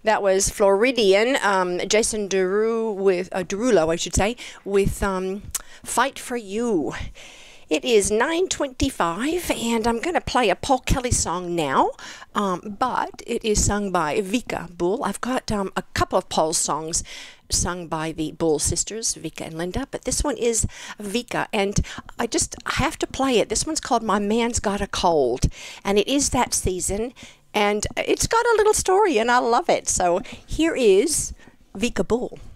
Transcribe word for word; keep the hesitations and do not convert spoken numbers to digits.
That was Floridian, um, Jason Derulo with uh, Derulo, I should say, with um, "Fight for You." It is nine twenty-five, and I'm going to play a Paul Kelly song now, um, but it is sung by Vika Bull. I've got um, a couple of Paul's songs sung by the Bull sisters, Vika and Linda, but this one is Vika, and I just have to play it. This one's called "My Man's Got a Cold," and it is that season, and it's got a little story, and I love it. So here is Vika Bull.